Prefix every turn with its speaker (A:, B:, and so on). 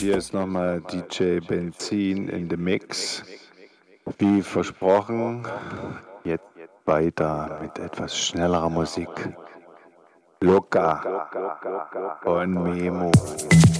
A: hier ist nochmal DJ Benzin in the Mix. Wie versprochen, jetzt weiter mit etwas schnellerer Musik. Loca von Memo.